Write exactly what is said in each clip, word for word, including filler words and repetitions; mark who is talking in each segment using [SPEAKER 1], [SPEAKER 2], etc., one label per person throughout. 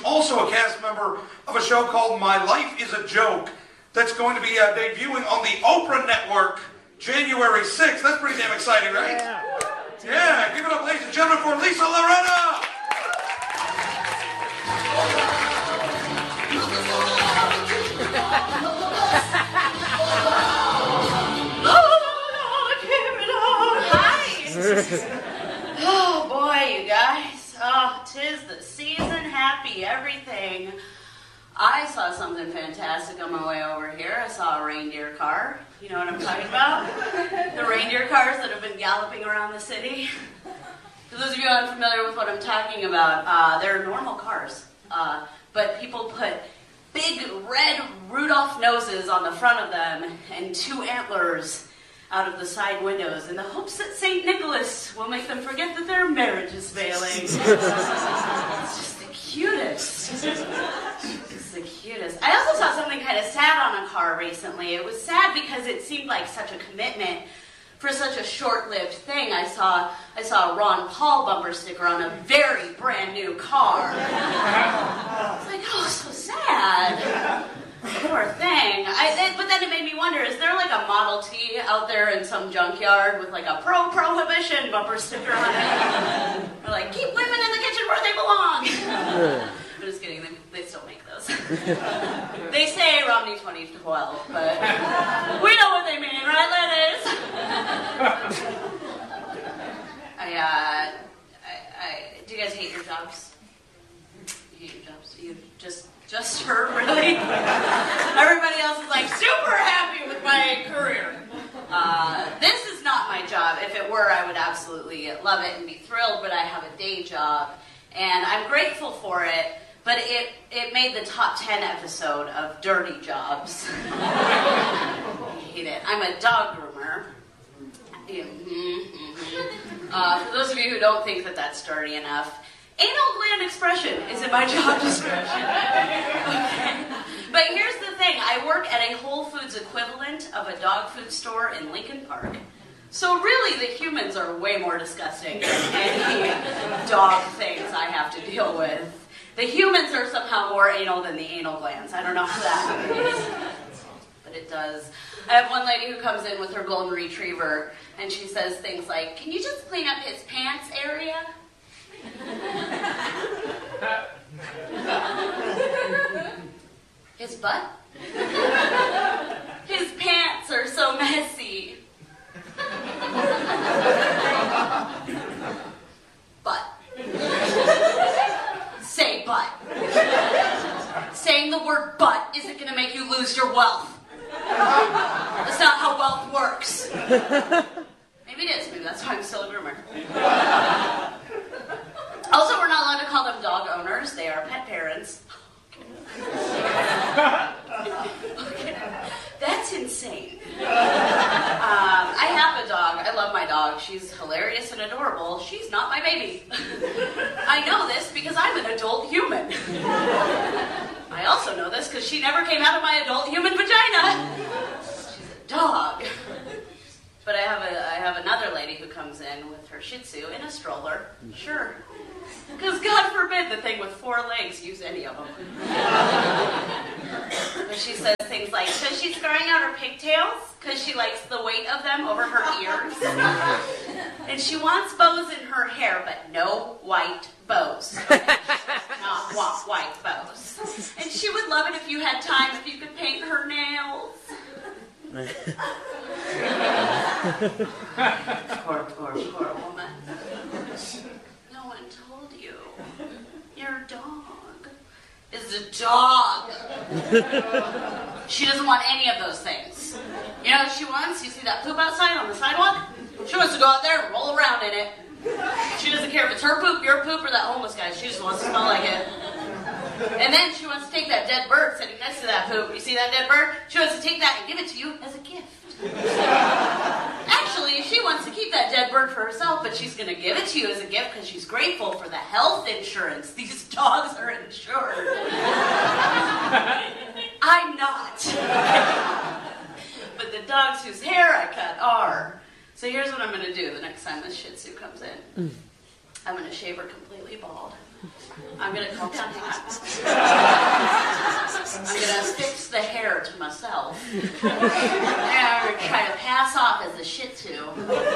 [SPEAKER 1] also a cast member of a show called My Life is a Joke that's going to be uh, debuting on the Oprah Network January sixth. That's pretty damn exciting, right? Yeah. Yeah, give it up, ladies and gentlemen, for Lisa Loretta!
[SPEAKER 2] Oh boy, you guys. Oh, 'tis the season, happy everything. I saw something fantastic on my way over here. I saw a reindeer car. You know what I'm talking about? The reindeer cars that have been galloping around the city. For those of you unfamiliar with what I'm talking about, uh, they're normal cars. Uh, but people put big red Rudolph noses on the front of them and two antlers out of the side windows in the hopes that Saint Nicholas will make them forget that their marriage is failing. It's just the cutest. It's the cutest. I also saw something kind of sad on a car recently. It was sad because it seemed like such a commitment for such a short-lived thing. I saw I saw a Ron Paul bumper sticker on a very brand new car. It's like, oh, so sad. Poor thing. I, it, but then it made me wonder, is there like a Model T out there in some junkyard with like a pro-prohibition bumper sticker on it? Or like, keep women in the kitchen where they belong. I'm just kidding, they, they still make those. They say Romney twenty twelve, but we know what they mean, right, ladies? I, uh, I, I, do you guys hate your jobs? You hate your jobs? You just... Just her, really? Everybody else is like super happy with my career. Uh, this is not my job. If it were, I would absolutely love it and be thrilled, but I have a day job, and I'm grateful for it, but it, it made the top ten episode of Dirty Jobs. I hate it. I'm a dog groomer. Mm-hmm, mm-hmm. Uh, for those of you who don't think that that's dirty enough, anal gland expression is in my job description. Okay. But here's the thing. I work at a Whole Foods equivalent of a dog food store in Lincoln Park. So really, the humans are way more disgusting than any dog things I have to deal with. The humans are somehow more anal than the anal glands. I don't know how that happens, but it does. I have one lady who comes in with her golden retriever, and she says things like, "Can you just clean up his pants area?" His butt? His pants are so messy. Butt. Say butt. Saying the word butt isn't going to make you lose your wealth. That's not how wealth works. Maybe it is. Maybe that's why I'm still a groomer. Also, we're not allowed to call them dog owners. They are pet parents. Okay. That's insane. Um, I have a dog. I love my dog. She's hilarious and adorable. She's not my baby. I know this because I'm an adult human. I also know this because she never came out of my adult human vagina. She's a dog. But I have a I have another lady who comes in with her Shih Tzu in a stroller. Sure. Because God forbid the thing with four legs use any of them. But she says things like, so she's growing out her pigtails because she likes the weight of them over her ears. And she wants bows in her hair, but no white bows. Not want white bows. And she would love it if you had time, if you could paint her nails. Poor, poor, poor woman. No one told you. Your dog is a dog. She doesn't want any of those things. You know what she wants? You see that poop outside on the sidewalk? She wants to go out there and roll around in it. She doesn't care if it's her poop, your poop, or that homeless guy. She just wants to smell like it. And then she wants to take that dead bird sitting next to that poop. You see that dead bird? She wants to take that and give it to you as a gift. Actually, she wants to keep that dead bird for herself, but she's going to give it to you as a gift because she's grateful for the health insurance. These dogs are insured. I'm not. But the dogs whose hair I cut are. So here's what I'm going to do the next time this Shih Tzu comes in. I'm going to shave her completely bald. I'm I'm gonna calm down. I'm gonna fix the hair to myself. And I'm gonna try to pass off as a Shih Tzu, so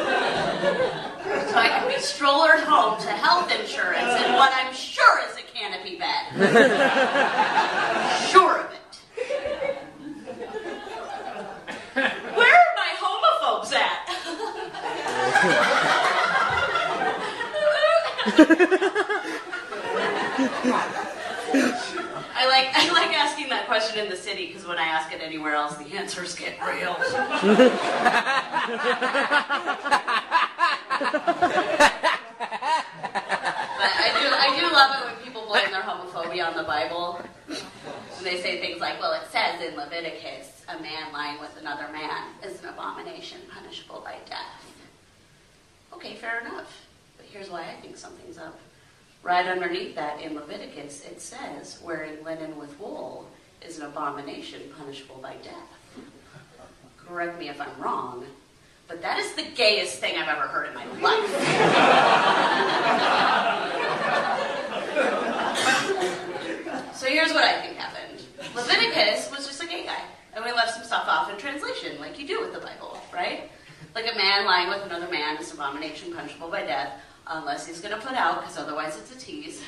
[SPEAKER 2] I can be strollered home to health insurance in what I'm sure is a canopy bed. Sure of it. Where are my homophobes at? I like I like asking that question in the city because when I ask it anywhere else, the answers get real. But I do I do love it when people blame their homophobia on the Bible. And they say things like, well, it says in Leviticus, a man lying with another man is an abomination punishable by death. Okay, fair enough. But here's why I think something's up. Right underneath that in Leviticus, it says, wearing linen with wool is an abomination punishable by death. Correct me if I'm wrong, but that is the gayest thing I've ever heard in my life. So here's what I think happened. Leviticus was just a gay guy, and we left some stuff off in translation, like you do with the Bible, right? Like a man lying with another man is an abomination punishable by death, unless he's going to put out, because otherwise it's a tease.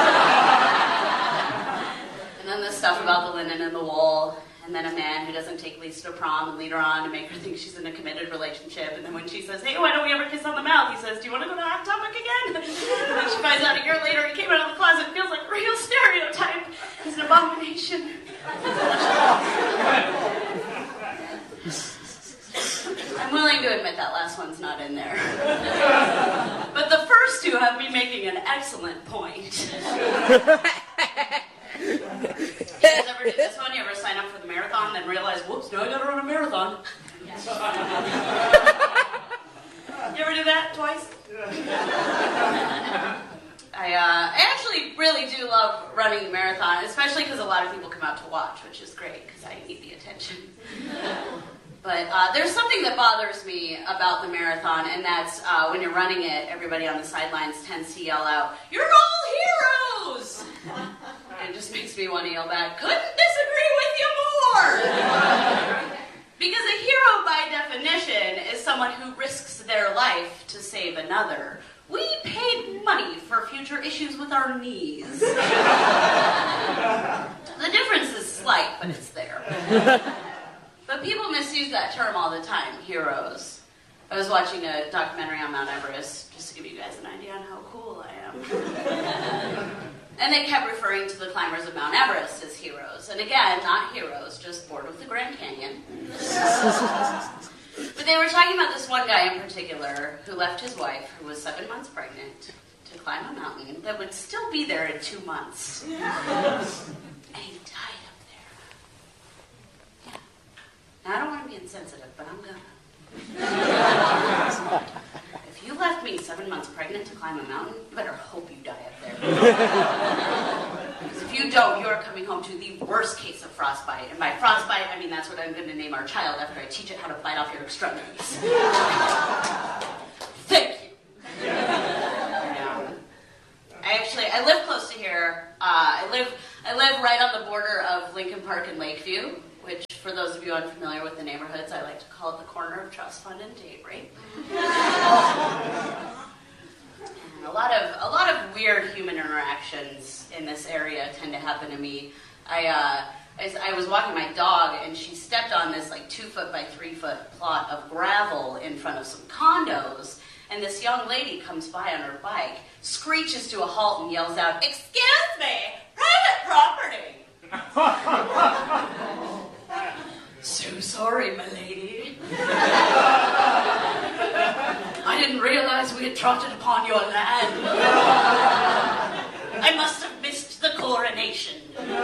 [SPEAKER 2] And then the stuff about the linen and the wool, and then a man who doesn't take Lisa to prom and lead her on to make her think she's in a committed relationship, and then when she says, hey, why don't we ever kiss on the mouth, he says, do you want to go to Hot Topic again? And then she finds out a year later he came out of the closet and feels like a real stereotype. He's an abomination. I'm willing to admit that last one's not in there. But the first two have me making an excellent point. You guys ever do this one? You ever sign up for the marathon and then realize, whoops, now I gotta run a marathon? You ever do that twice? I, uh, I actually really do love running the marathon, especially because a lot of people come out to watch, which is great because I need the attention. But uh, there's something that bothers me about the marathon, and that's uh, when you're running it, everybody on the sidelines tends to yell out, "You're all heroes!" And it just makes me want to yell back, "Couldn't disagree with you more!" Because a hero, by definition, is someone who risks their life to save another. We paid money for future issues with our knees. The difference is slight, but it's there. But people misuse that term all the time, heroes. I was watching a documentary on Mount Everest, just to give you guys an idea on how cool I am. And they kept referring to the climbers of Mount Everest as heroes. And again, not heroes, just bored with the Grand Canyon. But they were talking about this one guy in particular who left his wife, who was seven months pregnant, to climb a mountain that would still be there in two months. And he died up there. Yeah. Now, I don't want to be insensitive, but I'm gonna. If you left me seven months pregnant to climb a mountain, you better hope you die up there. Because if you don't, you are coming home to the worst case of frostbite. And by frostbite, I mean that's what I'm going to name our child after I teach it how to bite off your extremities. Thank you. Yeah. I actually, I live close to here. Uh, I live, I live right on the border of Lincoln Park and Lakeview, which, for those of you unfamiliar with the neighborhoods, I like to call it the corner of trust fund and date rape. And a lot of a lot of weird human interactions in this area tend to happen to me. I uh, I, I was walking my dog, and she stepped on this like two foot by three foot plot of gravel in front of some condos. And this young lady comes by on her bike, screeches to a halt, and yells out, "Excuse me, private property!" "So sorry, my lady. I didn't realize we had trotted upon your land. I must have missed the coronation."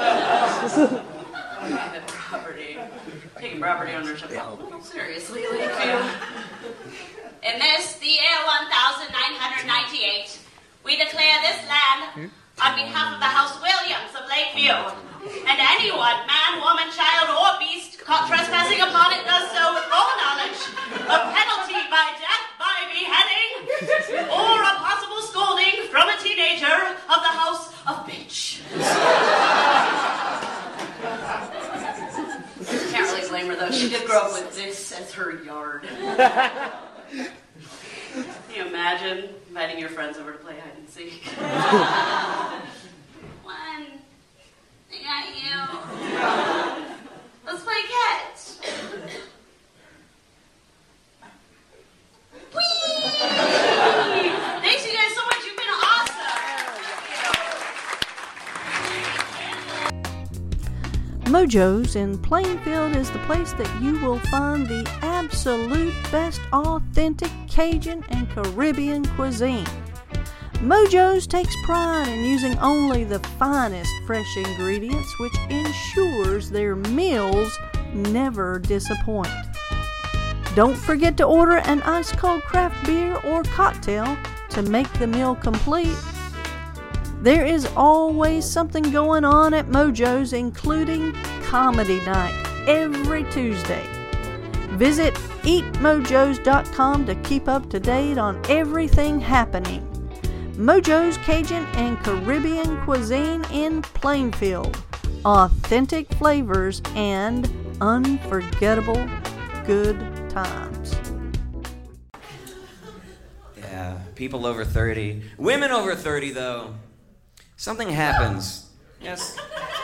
[SPEAKER 2] Private property. Taking property ownership a little seriously, Lakeview. "In this, the year one thousand nine hundred ninety-eight, we declare this land on behalf of the House Williams of Lakeview, and anyone, man, woman, child, or beast, caught trespassing upon it does so with full knowledge of penalty by death, by beheading, or a possible scolding from a teenager of the House of Bitch." grew up with this as her yard. Can you imagine inviting your friends over to play hide and seek? One, I got you. Let's play catch. Whee! Thanks you guys so much. You've been awesome.
[SPEAKER 3] Mojo's in Plainfield is the place that you will find the absolute best authentic Cajun and Caribbean cuisine. Mojo's takes pride in using only the finest fresh ingredients, which ensures their meals never disappoint. Don't forget to order an ice-cold craft beer or cocktail to make the meal complete. There is always something going on at Mojo's, including comedy night every Tuesday. Visit eat mojos dot com to keep up to date on everything happening. Mojo's Cajun and Caribbean cuisine in Plainfield. Authentic flavors and unforgettable good times.
[SPEAKER 4] Yeah, people over thirty. Women over thirty, though. Something happens. Yes.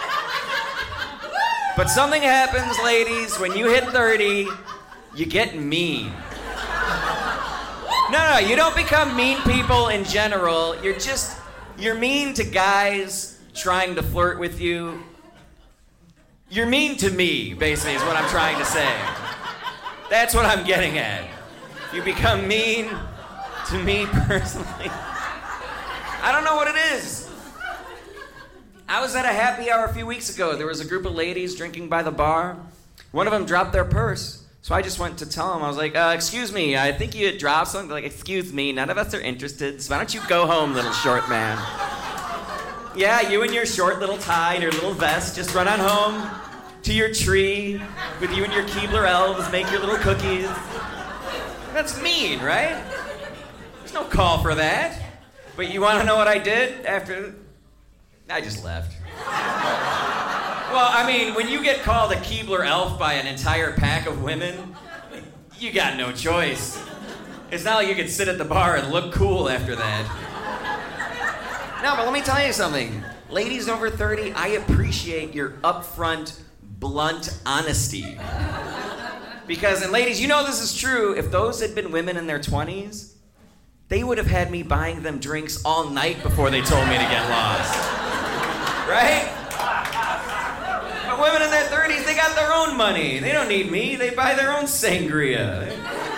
[SPEAKER 4] But something happens, ladies, when you hit thirty, you get mean. No, no, you don't become mean people in general. You're just, you're mean to guys trying to flirt with you. You're mean to me, basically, is what I'm trying to say. That's what I'm getting at. You become mean to me personally. I don't know what it is. I was at a happy hour a few weeks ago. There was a group of ladies drinking by the bar. One of them dropped their purse. So I just went to tell them. I was like, uh, excuse me, I think you had dropped something. They're like, excuse me, none of us are interested. So why don't you go home, little short man? Yeah, you and your short little tie and your little vest. Just run on home to your tree with you and your Keebler elves. Make your little cookies. That's mean, right? There's no call for that. But you want to know what I did after... I just left. Well, I mean, when you get called a Keebler elf by an entire pack of women, you got no choice. It's not like you can sit at the bar and look cool after that. No, but let me tell you something. Ladies over thirty, I appreciate your upfront, blunt honesty. Because, and ladies, you know this is true, if those had been women in their twenties, they would have had me buying them drinks all night before they told me to get lost. Right? But women in their thirties, they got their own money. They don't need me. They buy their own sangria.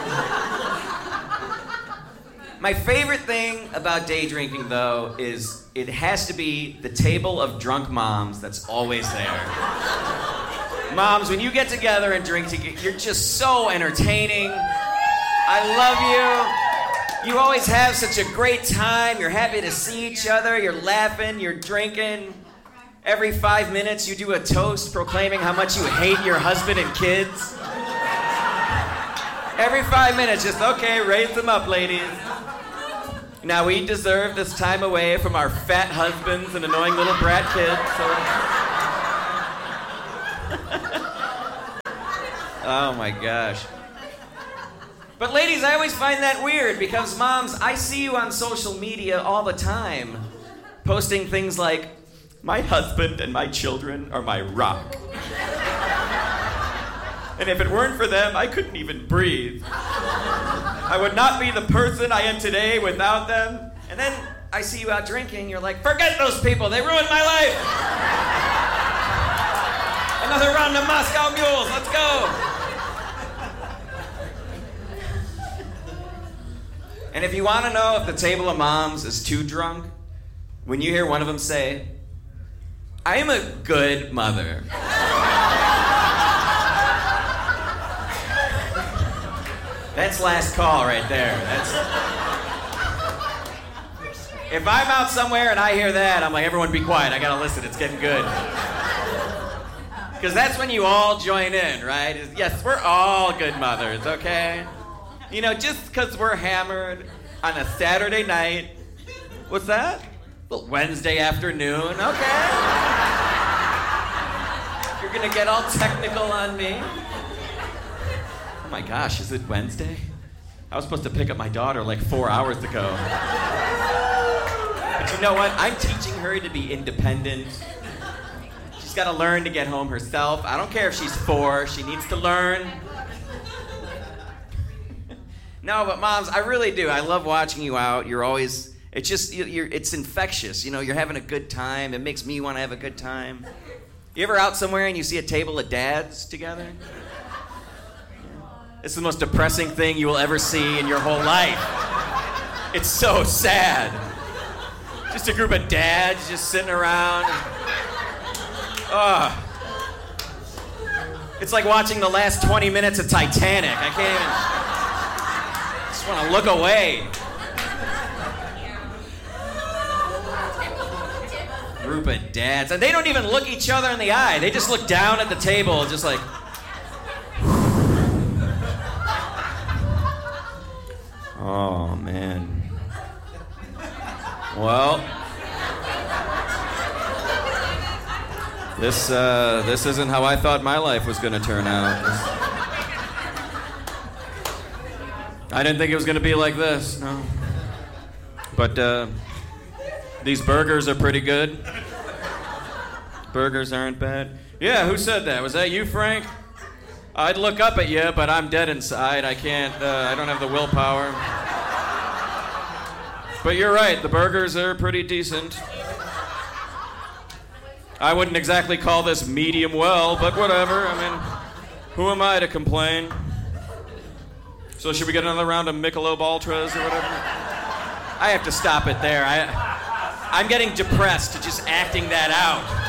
[SPEAKER 4] My favorite thing about day drinking, though, is it has to be the table of drunk moms that's always there. Moms, when you get together and drink together, you're just so entertaining. I love you. You always have such a great time. You're happy to see each other. You're laughing. You're drinking. Every five minutes, you do a toast proclaiming how much you hate your husband and kids. Every five minutes, just, okay, raise them up, ladies. Now, we deserve this time away from our fat husbands and annoying little brat kids. So... oh, my gosh. But ladies, I always find that weird because, moms, I see you on social media all the time posting things like, my husband and my children are my rock. And if it weren't for them, I couldn't even breathe. I would not be the person I am today without them. And then I see you out drinking, you're like, forget those people, they ruined my life. Another round of Moscow Mules, let's go. And if you want to know if the table of moms is too drunk, when you hear one of them say, I am a good mother. That's last call right there. That's... If I'm out somewhere and I hear that, I'm like, everyone be quiet, I gotta listen, it's getting good. Because that's when you all join in, right? Yes, we're all good mothers, okay? You know, just because we're hammered on a Saturday night, what's that? Well, Wednesday afternoon, okay. You're gonna get all technical on me. my gosh, is it Wednesday? I was supposed to pick up my daughter like four hours ago. But you know what? I'm teaching her to be independent. She's got to learn to get home herself. I don't care if she's four. She needs to learn. No, but moms, I really do. I love watching you out. You're always, it's just, you're, it's infectious. You know, you're having a good time. It makes me want to have a good time. You ever out somewhere and you see a table of dads together? It's the most depressing thing you will ever see in your whole life. It's so sad. Just a group of dads just sitting around. Ugh. It's like watching the last twenty minutes of Titanic. I can't even... I just want to look away. Group of dads. And they don't even look each other in the eye. They just look down at the table, just like... Oh, man. Well... This, uh, this isn't how I thought my life was going to turn out. I didn't think it was going to be like this, no. But, uh, these burgers are pretty good. Burgers aren't bad. Yeah, who said that? Was that you, Frank? I'd look up at you, but I'm dead inside. I can't, uh, I don't have the willpower. But you're right, the burgers are pretty decent. I wouldn't exactly call this medium well, but whatever. I mean, who am I to complain? So should we get another round of Michelob Ultras or whatever? I have to stop it there. I, I'm getting depressed just acting that out.